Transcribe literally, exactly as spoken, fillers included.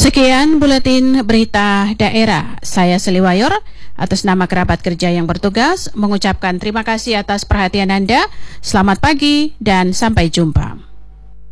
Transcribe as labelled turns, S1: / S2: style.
S1: Sekian buletin berita daerah. Saya Seliwayor, atas nama kerabat kerja yang bertugas, mengucapkan terima kasih atas perhatian Anda. Selamat pagi dan sampai jumpa.